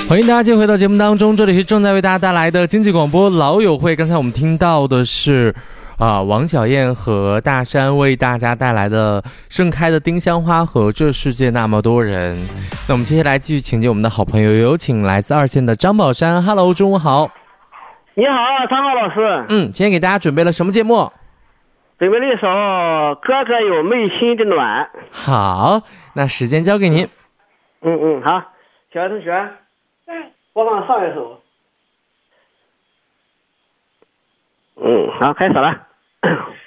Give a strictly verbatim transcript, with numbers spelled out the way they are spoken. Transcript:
欢迎大家继续回到节目当中，这里是正在为大家带来的经济广播老友会。刚才我们听到的是啊、呃，王小燕和大山为大家带来的《盛开的丁香花》和《这世界那么多人》。那我们接下来继续请进我们的好朋友，有请来自二线的张宝山。Hello， 中午好。 你好，张浩老师。 嗯，今天给大家准备了什么节目？ 准备了一首《哥哥有妹心的暖》。 好，那时间交给您。 嗯嗯，好，小爱同学。嗯。播放上一首。嗯，好，开始了。